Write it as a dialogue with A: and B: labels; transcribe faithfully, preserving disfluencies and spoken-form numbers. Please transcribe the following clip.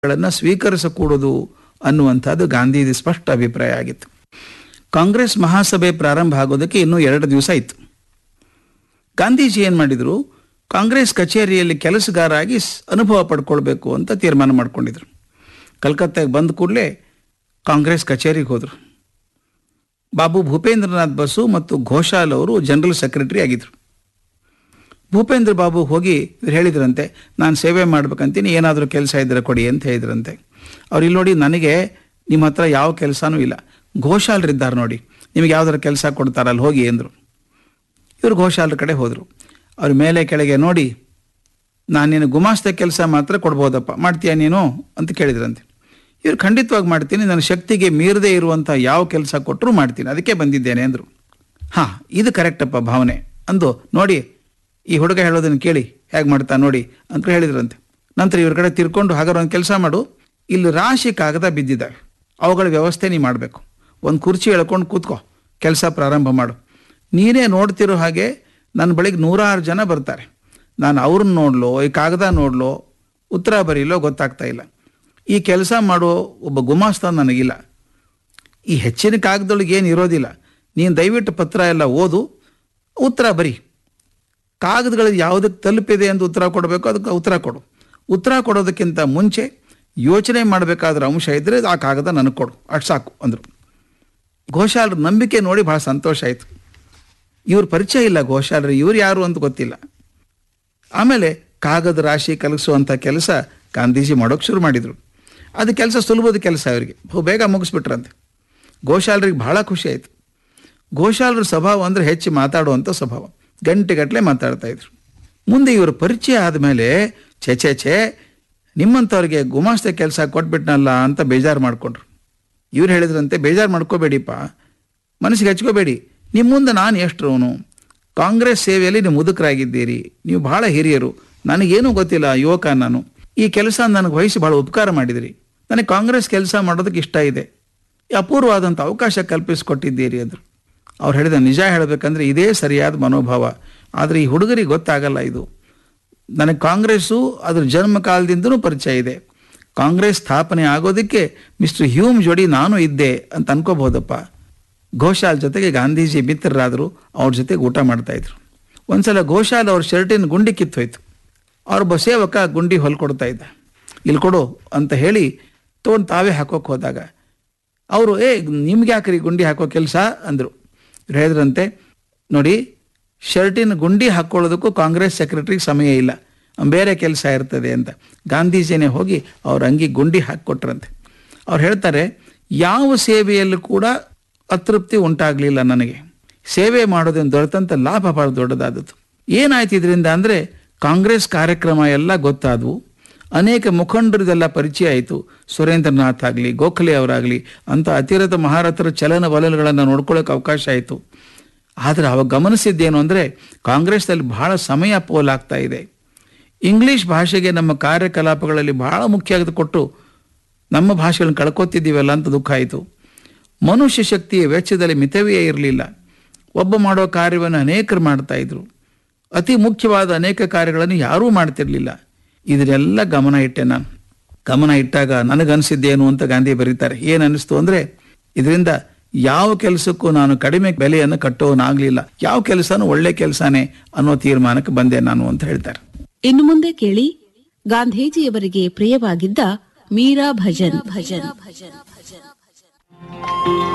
A: ಗಳನ್ನು ಸ್ವೀಕರಿಸಕೂಡದು ಅನ್ನುವಂಥದ್ದು ಗಾಂಧೀಜಿ ಸ್ಪಷ್ಟ ಅಭಿಪ್ರಾಯ ಆಗಿತ್ತು. ಕಾಂಗ್ರೆಸ್ ಮಹಾಸಭೆ ಪ್ರಾರಂಭ ಆಗೋದಕ್ಕೆ ಇನ್ನೂ ಎರಡು ದಿವಸ ಇತ್ತು. ಗಾಂಧೀಜಿ ಏನು ಮಾಡಿದರು, ಕಾಂಗ್ರೆಸ್ ಕಚೇರಿಯಲ್ಲಿ ಕೆಲಸಗಾರಾಗಿ ಅನುಭವ ಪಡ್ಕೊಳ್ಬೇಕು ಅಂತ ತೀರ್ಮಾನ ಮಾಡ್ಕೊಂಡಿದ್ರು. ಕಲ್ಕತ್ತಾಗೆ ಬಂದ ಕೂಡಲೇ ಕಾಂಗ್ರೆಸ್ ಕಚೇರಿಗೆ ಹೋದರು. ಬಾಬು ಭೂಪೇಂದ್ರನಾಥ್ ಬಸು ಮತ್ತು ಘೋಷಾಲ್ ಅವರು ಜನರಲ್ ಸೆಕ್ರೆಟರಿ ಆಗಿದ್ರು. ಭೂಪೇಂದ್ರ ಬಾಬು ಹೋಗಿ ಇವ್ರು ಹೇಳಿದ್ರಂತೆ, ನಾನು ಸೇವೆ ಮಾಡ್ಬೇಕಂತೀನಿ, ಏನಾದರೂ ಕೆಲಸ ಇದ್ದರೆ ಕೊಡಿ ಅಂತ ಹೇಳಿದ್ರಂತೆ. ಅವ್ರು ಇಲ್ಲಿ ನೋಡಿ, ನನಗೆ ನಿಮ್ಮ ಹತ್ರ ಯಾವ ಕೆಲಸನೂ ಇಲ್ಲ, ಘೋಷಾಲ್ರಿದ್ದಾರೆ ನೋಡಿ, ನಿಮಗೆ ಯಾವ್ದಾರ ಕೆಲಸ ಕೊಡ್ತಾರಲ್ಲ ಹೋಗಿ ಅಂದರು. ಇವರು ಘೋಷಾಲ್ರ ಕಡೆ ಹೋದರು. ಅವ್ರ ಮೇಲೆ ಕೆಳಗೆ ನೋಡಿ, ನಾನು ನೀನು ಗುಮಾಸ್ತ ಕೆಲಸ ಮಾತ್ರ ಕೊಡ್ಬೋದಪ್ಪ, ಮಾಡ್ತೀಯಾ ನೀನು ಅಂತ ಕೇಳಿದ್ರಂತೆ. ಇವ್ರು ಖಂಡಿತವಾಗಿ ಮಾಡ್ತೀನಿ, ನನ್ನ ಶಕ್ತಿಗೆ ಮೀರದೇ ಇರುವಂಥ ಯಾವ ಕೆಲಸ ಕೊಟ್ಟರೂ ಮಾಡ್ತೀನಿ, ಅದಕ್ಕೆ ಬಂದಿದ್ದೇನೆ ಅಂದರು. ಹಾಂ, ಇದು ಕರೆಕ್ಟಪ್ಪ ಭಾವನೆ ಅಂದು, ನೋಡಿ ಈ ಹುಡುಗ ಹೇಳೋದನ್ನು ಕೇಳಿ ಹೇಗೆ ಮಾಡ್ತಾ ನೋಡಿ ಅಂತ ಹೇಳಿದ್ರಂತೆ. ನಂತರ ಇವ್ರ ಕಡೆ ತಿರ್ಕೊಂಡು, ಹಾಗಾದ್ರೆ ಒಂದು ಕೆಲಸ ಮಾಡು, ಇಲ್ಲಿ ರಾಶಿ ಕಾಗದ ಬಿದ್ದಿದ್ದಾವೆ, ಅವುಗಳ ವ್ಯವಸ್ಥೆ ನೀ ಮಾಡಬೇಕು, ಒಂದು ಕುರ್ಚಿ ಎಳ್ಕೊಂಡು ಕೂತ್ಕೋ, ಕೆಲಸ ಪ್ರಾರಂಭ ಮಾಡು. ನೀನೇ ನೋಡ್ತಿರೋ ಹಾಗೆ ನನ್ನ ಬಳಿಗೆ ನೂರಾರು ಜನ ಬರ್ತಾರೆ, ನಾನು ಅವ್ರನ್ನ ನೋಡ್ಲೋ ಈ ಕಾಗದ ನೋಡ್ಲೋ ಉತ್ತರ ಬರೀಲೋ ಗೊತ್ತಾಗ್ತಾ ಇಲ್ಲ. ಈ ಕೆಲಸ ಮಾಡೋ ಒಬ್ಬ ಗುಮಾಸ್ತ ನನಗಿಲ್ಲ. ಈ ಹೆಚ್ಚಿನ ಕಾಗದೊಳಗೆ ಏನು ಇರೋದಿಲ್ಲ, ನೀನು ದಯವಿಟ್ಟು ಪತ್ರ ಎಲ್ಲ ಓದು, ಉತ್ತರ ಬರೀ, ಕಾಗದಗಳು ಯಾವುದಕ್ಕೆ ತಲುಪಿದೆ ಅಂತ ಉತ್ತರ ಕೊಡಬೇಕು ಅದಕ್ಕೆ ಉತ್ತರ ಕೊಡು. ಉತ್ತರ ಕೊಡೋದಕ್ಕಿಂತ ಮುಂಚೆ ಯೋಚನೆ ಮಾಡಬೇಕಾದ್ರ ಅಂಶ ಇದ್ದರೆ ಆ ಕಾಗದ ನನಗೆ ಕೊಡು, ಅಷ್ಟು ಸಾಕು ಅಂದರು. ಘೋಷಾಲ್ರ ನಂಬಿಕೆ ನೋಡಿ ಭಾಳ ಸಂತೋಷ ಆಯಿತು. ಇವ್ರ ಪರಿಚಯ ಇಲ್ಲ ಘೋಷಾಲ್ರಿ, ಇವ್ರು ಯಾರು ಅಂತ ಗೊತ್ತಿಲ್ಲ. ಆಮೇಲೆ ಕಾಗದ ರಾಶಿ ಕಲಗಿಸುವಂಥ ಕೆಲಸ ಗಾಂಧೀಜಿ ಮಾಡೋಕ್ಕೆ ಶುರು ಮಾಡಿದರು. ಅದು ಕೆಲಸ ಸುಲಭದ ಕೆಲಸ, ಅವರಿಗೆ ಬೇಗ ಮುಗಿಸ್ಬಿಟ್ರಂತೆ. ಘೋಷಾಲ್ರಿಗೆ ಭಾಳ ಖುಷಿ ಆಯಿತು. ಘೋಷಾಲ್ರ ಸ್ವಭಾವ ಅಂದರೆ ಹೆಚ್ಚು ಮಾತಾಡುವಂಥ ಸ್ವಭಾವ, ಗಂಟೆಗಟ್ಟಲೆ ಮಾತಾಡ್ತಾಯಿದ್ರು. ಮುಂದೆ ಇವರು ಪರಿಚಯ ಆದಮೇಲೆ ಛೇ ಛೇ ಛೇ ನಿಮ್ಮಂಥವ್ರಿಗೆ ಗುಮಾಸ್ತ ಕೆಲಸ ಕೊಟ್ಬಿಟ್ನಲ್ಲ ಅಂತ ಬೇಜಾರು ಮಾಡಿಕೊಂಡ್ರು. ಇವ್ರು ಹೇಳಿದ್ರಂತೆ, ಬೇಜಾರು ಮಾಡ್ಕೋಬೇಡಿಪ್ಪ, ಮನಸ್ಸಿಗೆ ಹಚ್ಕೋಬೇಡಿ, ನಿಮ್ಮ ಮುಂದೆ ನಾನು ಎಷ್ಟರವನು, ಕಾಂಗ್ರೆಸ್ ಸೇವೆಯಲ್ಲಿ ನೀವು ಮುದುಕರಾಗಿದ್ದೀರಿ, ನೀವು ಭಾಳ ಹಿರಿಯರು, ನನಗೇನೂ ಗೊತ್ತಿಲ್ಲ, ಯುವಕ ನಾನು, ಈ ಕೆಲಸ ನನಗೆ ವಹಿಸಿ ಭಾಳ ಉಪಕಾರ ಮಾಡಿದಿರಿ, ನನಗೆ ಕಾಂಗ್ರೆಸ್ ಕೆಲಸ ಮಾಡೋದಕ್ಕೆ ಇಷ್ಟ ಇದೆ, ಅಪೂರ್ವವಾದಂಥ ಅವಕಾಶ ಕಲ್ಪಿಸಿಕೊಟ್ಟಿದ್ದೀರಿ ಅಂದರು. ಅವ್ರು ಹೇಳಿದ, ನಿಜ ಹೇಳಬೇಕಂದ್ರೆ ಇದೇ ಸರಿಯಾದ ಮನೋಭಾವ, ಆದರೆ ಈ ಹುಡುಗರಿಗೆ ಗೊತ್ತಾಗಲ್ಲ ಇದು. ನನಗೆ ಕಾಂಗ್ರೆಸ್ಸು ಅದ್ರ ಜನ್ಮ ಕಾಲದಿಂದನೂ ಪರಿಚಯ ಇದೆ, ಕಾಂಗ್ರೆಸ್ ಸ್ಥಾಪನೆ ಆಗೋದಕ್ಕೆ ಮಿಸ್ಟರ್ ಹ್ಯೂಮ್ ಜೋಡಿ ನಾನು ಇದ್ದೆ ಅಂತ ಅನ್ಕೋಬಹುದಪ್ಪ. ಘೋಷಾಲ್ ಜೊತೆಗೆ ಗಾಂಧೀಜಿ ಮಿತ್ರರಾದರು, ಅವ್ರ ಜೊತೆಗೆ ಊಟ ಮಾಡ್ತಾಯಿದ್ರು. ಒಂದ್ಸಲ ಘೋಷಾಲ್ ಅವ್ರ ಶರ್ಟಿನ ಗುಂಡಿ ಕಿತ್ತೋಯ್ತು. ಅವ್ರೊಬ್ಬ ಸೇವಕ ಗುಂಡಿ ಹೊಲ್ಕೊಡ್ತಾ ಇದ್ದ, ಇಲ್ಲಿ ಕೊಡು ಅಂತ ಹೇಳಿ ತೊಗೊಂಡು ತಾವೇ ಹಾಕೋಕೆ ಹೋದಾಗ ಅವರು, ಏ ನಿಮ್ಗೆ ಯಾಕ್ರಿ ಗುಂಡಿ ಹಾಕೋ ಕೆಲಸ ಅಂದರು. ಹೇಳಿದ್ರಂತೆ, ನೋಡಿ ಶರ್ಟಿನ ಗುಂಡಿ ಹಾಕ್ಕೊಳ್ಳೋದಕ್ಕೂ ಕಾಂಗ್ರೆಸ್ ಸೆಕ್ರೆಟರಿಗೆ ಸಮಯ ಇಲ್ಲ, ಬೇರೆ ಕೆಲಸ ಇರ್ತದೆ ಅಂತ. ಗಾಂಧೀಜಿನೇ ಹೋಗಿ ಅವ್ರ ಅಂಗಿ ಗುಂಡಿ ಹಾಕಿಕೊಟ್ರಂತೆ. ಅವ್ರು ಹೇಳ್ತಾರೆ, ಯಾವ ಸೇವೆಯಲ್ಲೂ ಕೂಡ ಅತೃಪ್ತಿ ಉಂಟಾಗಲಿಲ್ಲ ನನಗೆ, ಸೇವೆ ಮಾಡೋದನ್ನು ದೊರೆತಂಥ ಲಾಭ ಭಾಳ ದೊಡ್ಡದಾದದ್ದು. ಏನಾಯ್ತು ಇದರಿಂದ ಅಂದರೆ, ಕಾಂಗ್ರೆಸ್ ಕಾರ್ಯಕ್ರಮ ಎಲ್ಲ ಗೊತ್ತಾದವು, ಅನೇಕ ಮುಖಂಡರದೆಲ್ಲ ಪರಿಚಯ ಆಯಿತು. ಸುರೇಂದ್ರನಾಥ್ ಆಗಲಿ, ಗೋಖಲೆ ಅವರಾಗಲಿ ಅಂಥ ಅತಿರಥ ಮಹಾರಥರ ಚಲನವಲನಗಳನ್ನು ನೋಡ್ಕೊಳ್ಳೋಕೆ ಅವಕಾಶ ಆಯಿತು. ಆದರೆ ಅವಾಗ ಗಮನಿಸಿದ್ದೇನು ಅಂದರೆ, ಕಾಂಗ್ರೆಸ್ನಲ್ಲಿ ಬಹಳ ಸಮಯ ಪೋಲಾಗ್ತಾ ಇದೆ, ಇಂಗ್ಲೀಷ್ ಭಾಷೆಗೆ ನಮ್ಮ ಕಾರ್ಯಕಲಾಪಗಳಲ್ಲಿ ಬಹಳ ಮುಖ್ಯ ಕೊಟ್ಟು ನಮ್ಮ ಭಾಷೆಗಳನ್ನು ಕಳ್ಕೊತಿದ್ದೀವಲ್ಲ ಅಂತ ದುಃಖ ಆಯಿತು. ಮನುಷ್ಯ ಶಕ್ತಿಯ ವೆಚ್ಚದಲ್ಲಿ ಮಿತವೇ ಇರಲಿಲ್ಲ, ಒಬ್ಬ ಮಾಡೋ ಕಾರ್ಯವನ್ನು ಅನೇಕರು ಮಾಡ್ತಾಯಿದ್ರು, ಅತಿ ಮುಖ್ಯವಾದ ಅನೇಕ ಕಾರ್ಯಗಳನ್ನು ಯಾರೂ ಮಾಡ್ತಿರ್ಲಿಲ್ಲ. ಇದನ್ನೆಲ್ಲ ಗಮನ ಇಟ್ಟೆ ನಾನು. ಗಮನ ಇಟ್ಟಾಗ ನನಗನ್ಸಿದ್ದೇನು ಅಂತ ಗಾಂಧಿ ಬರೀತಾರೆ. ಏನು ಅನ್ನಿಸ್ತು ಅಂದರೆ, ಇದರಿಂದ ಯಾವ ಕೆಲಸಕ್ಕೂ ನಾನು ಕಡಿಮೆ ಬೆಲೆಯನ್ನು ಕಟ್ಟೋನಾಗಲಿಲ್ಲ, ಯಾವ ಕೆಲಸನೂ ಒಳ್ಳೆ ಕೆಲಸನೇ ಅನ್ನೋ ತೀರ್ಮಾನಕ್ಕೆ ಬಂದೆ ನಾನು ಅಂತ ಹೇಳ್ತಾರೆ.
B: ಇನ್ನು ಮುಂದೆ ಕೇಳಿ ಗಾಂಧೀಜಿಯವರಿಗೆ ಪ್ರಿಯವಾಗಿದ್ದ ಮೀರಾ ಭಜನ್ ಭಜನ್ ಭಜನ್ ಭಜನ್